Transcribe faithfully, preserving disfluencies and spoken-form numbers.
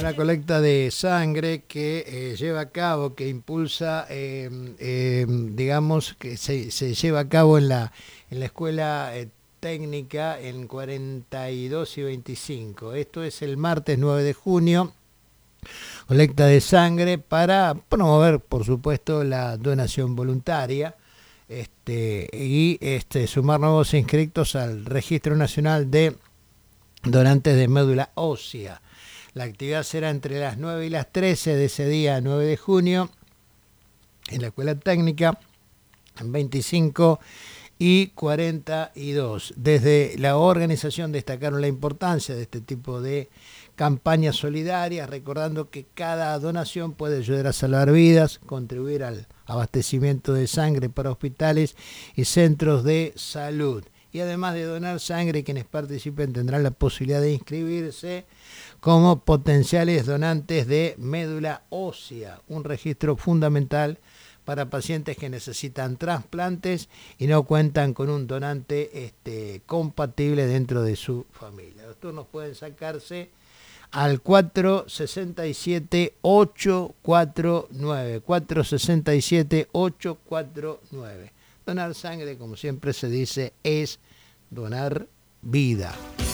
una colecta de sangre que eh, lleva a cabo, que impulsa, eh, eh, digamos, que se, se lleva a cabo en la, en la escuela eh, técnica en cuarenta y dos y veinticinco. Esto es el martes nueve de junio. Colecta de sangre para promover, por supuesto, la donación voluntaria. Este, y este, sumar nuevos inscritos al Registro Nacional de Donantes de Médula Ósea. La actividad será entre las nueve y las trece de ese día nueve de junio en la Escuela Técnica, en veinticinco y cuarenta y dos. Desde la organización destacaron la importancia de este tipo de campañas solidarias, recordando que cada donación puede ayudar a salvar vidas, contribuir al abastecimiento de sangre para hospitales y centros de salud. Y además de donar sangre, quienes participen tendrán la posibilidad de inscribirse como potenciales donantes de médula ósea, un registro fundamental para pacientes que necesitan trasplantes y no cuentan con un donante este, compatible dentro de su familia. Los turnos pueden sacarse al cuatro seis siete ocho cuatro nueve, cuatro seis siete ocho cuatro nueve. Donar sangre, como siempre se dice, es donar vida.